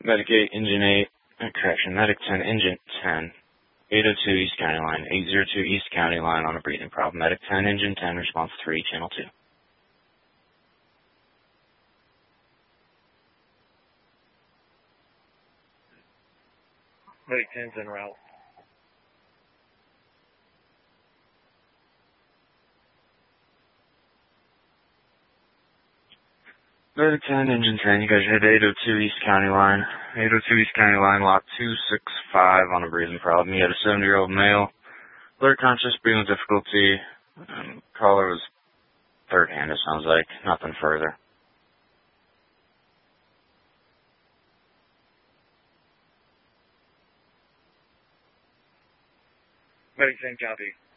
Medic 8, Engine 8, Medic 10, Engine 10, 802 East County Line, 802 East County Line on a breathing problem. Medic 10, Engine 10, response 3, Channel 2. Medic 10's en route. Medic 10, Engine 10, you guys hit 802 East County Line. 802 East County Line, lot 265 on a breathing problem. You had a 70-year-old male, alert conscious, breathing difficulty. Caller was third hand, it sounds like. Nothing further. Medic 10, copy.